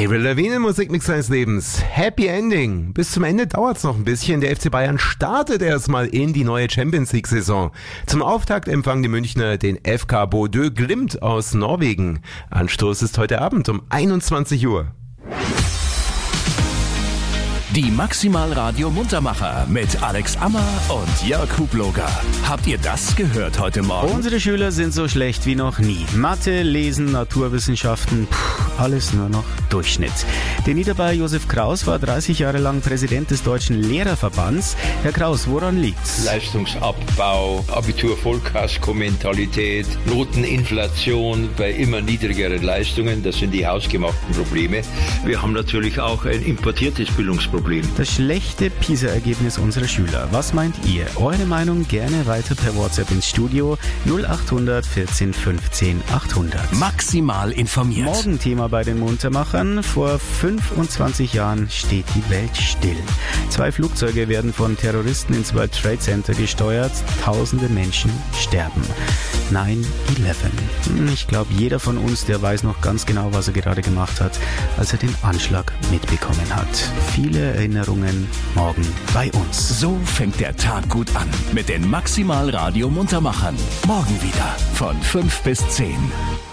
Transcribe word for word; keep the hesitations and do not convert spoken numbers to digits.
Avril Lavigne, Musikmix seines Lebens. Happy Ending. Bis zum Ende dauert's noch ein bisschen. Der F C Bayern startet erstmal in die neue Champions League Saison. Zum Auftakt empfangen die Münchner den F K Bodø Glimt aus Norwegen. Anstoß ist heute Abend um einundzwanzig Uhr. Die Maximal-Radio Muntermacher mit Alex Ammer und Jörg Hubloger. Habt ihr das gehört heute Morgen? Unsere Schüler sind so schlecht wie noch nie. Mathe, Lesen, Naturwissenschaften, pff, alles nur noch Durchschnitt. Der Niederbayer Josef Kraus war dreißig Jahre lang Präsident des Deutschen Lehrerverbands. Herr Kraus, woran liegt's? Leistungsabbau, Abitur-Vollkasko-Mentalität, Noteninflation bei immer niedrigeren Leistungen, das sind die hausgemachten Probleme. Wir haben natürlich auch ein importiertes Bildungsproblem. Das schlechte PISA-Ergebnis unserer Schüler. Was meint ihr? Eure Meinung gerne weiter per WhatsApp ins Studio null acht hundert vierzehn fünfzehn achthundert. Maximal informiert. Morgen Thema bei den Muntermachern. Vor fünfundzwanzig Jahren steht die Welt still. Zwei Flugzeuge werden von Terroristen ins World Trade Center gesteuert. Tausende Menschen sterben. neun elf. Ich glaube, jeder von uns, der weiß noch ganz genau, was er gerade gemacht hat, als er den Anschlag mitbekommen hat. Viele Erinnerungen morgen bei uns. So fängt der Tag gut an mit den Maximal Radio Muntermachern. Morgen wieder von fünf bis zehn.